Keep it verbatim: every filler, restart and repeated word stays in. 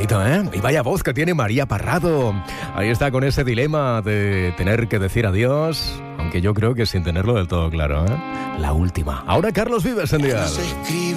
bonito, ¿eh? Y vaya voz que tiene María Parrado. Ahí está con ese dilema de tener que decir adiós, aunque yo creo que sin tenerlo del todo claro, ¿eh? La última. Ahora Carlos Vives en Dial.